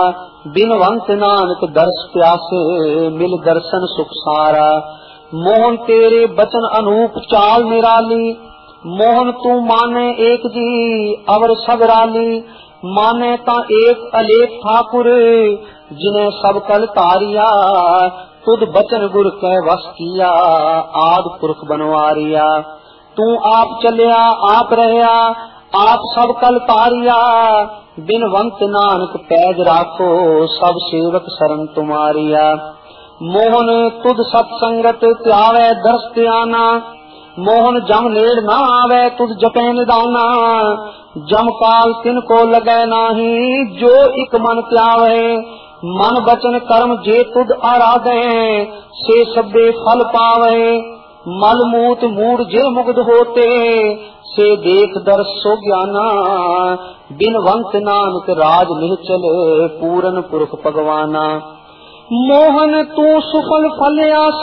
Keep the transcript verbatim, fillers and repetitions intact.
बिनवंत नानक दर्श प्यासे मिल दर्शन सुख सारा। मोहन तेरे बचन अनूप चाल निराली, मोहन तू माने एक जी अवर सब राली। माने ता एक अलेख ठाकुर जिन्हें सब कल तारिया, तुद बचन गुर कै वस किया आद पुरख बनवारिया। तू आप चलिया आप रहया आप सब कल तारिया, बिनवंत नानक पैज राखो सब सेवक शरण तुम्हारिया। मोहन तुद सत्संगत त्यावे दर्श त्याना, मोहन जम नेड़ ना आवे तुद जपे निदाना। जम काल तिन को लगे नाही जो इक मन त्यावे, मन बचन कर्म जे तुद आराधे से सबे फल पावे। मल मूत मूड जे मुग्ध होते से देख दर्श सो ज्ञाना, बिनवंत नानक राज निश्चल पूरन पुरख भगवाना। मोहन तू सुफल फलिया